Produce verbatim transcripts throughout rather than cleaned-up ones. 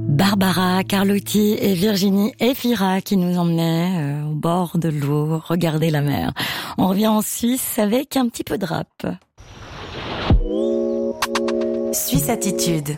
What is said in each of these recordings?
Barbara Carlotti et Virginie Efira qui nous emmenaient euh, au bord de l'eau, regarder la mer. On revient en Suisse avec un petit peu de rap. Suisse Attitude.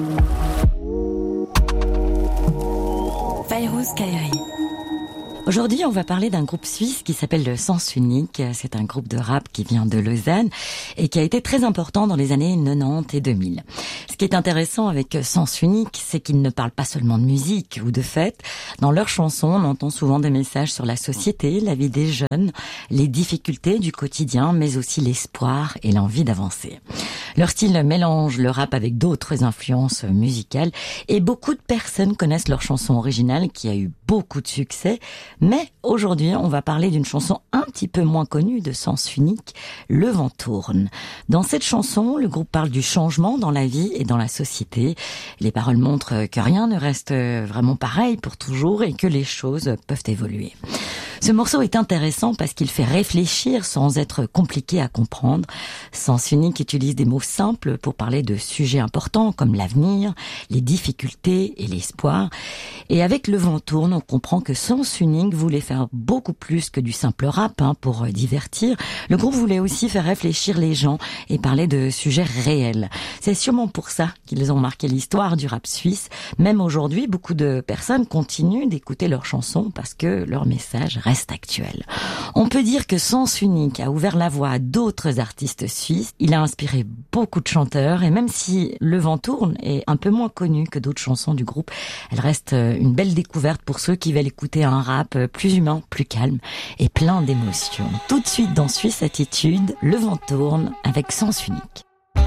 Fayrouz Kairi. Aujourd'hui, on va parler d'un groupe suisse qui s'appelle le Sens Unique. C'est un groupe de rap qui vient de Lausanne et qui a été très important dans les années quatre-vingt-dix et deux mille. Ce qui est intéressant avec Sens Unique, c'est qu'ils ne parlent pas seulement de musique ou de fête. Dans leurs chansons, on entend souvent des messages sur la société, la vie des jeunes, les difficultés du quotidien, mais aussi l'espoir et l'envie d'avancer. Leur style mélange le rap avec d'autres influences musicales et beaucoup de personnes connaissent leur chanson originale qui a eu beaucoup de succès. Mais aujourd'hui, on va parler d'une chanson un petit peu moins connue de Sens Unique, Le vent tourne. Dans cette chanson, le groupe parle du changement dans la vie et dans la société. Les paroles montrent que rien ne reste vraiment pareil pour toujours et que les choses peuvent évoluer. Ce morceau est intéressant parce qu'il fait réfléchir sans être compliqué à comprendre. Sens Unique utilise des mots simples pour parler de sujets importants comme l'avenir, les difficultés et l'espoir. Et avec Le vent tourne, on comprend que Sens Unique voulait faire beaucoup plus que du simple rap hein, pour divertir. Le groupe voulait aussi faire réfléchir les gens et parler de sujets réels. C'est sûrement pour ça qu'ils ont marqué l'histoire du rap suisse. Même aujourd'hui, beaucoup de personnes continuent d'écouter leurs chansons parce que leur message reste actuel. On peut dire que Sens Unique a ouvert la voie à d'autres artistes suisses. Il a inspiré beaucoup de chanteurs et même si Le vent tourne est un peu moins connu que d'autres chansons du groupe, elle reste une belle découverte pour ceux qui veulent écouter un rap plus humain, plus calme et plein d'émotions. Tout de suite dans Suisse Attitude, Le vent tourne avec Sens Unique.